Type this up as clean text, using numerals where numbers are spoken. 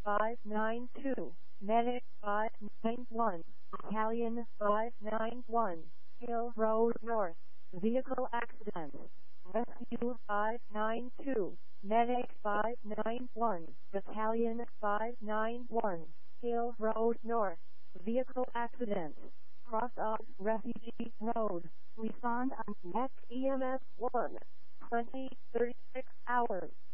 592, Medic 591, Battalion 591, Hill Road North, Vehicle Accident, Rescue 592, Medic 591, Battalion 591, Hill Road North, Vehicle Accident, Cross of Refugee Road, respond on next EMS 1, 20, 36 hours.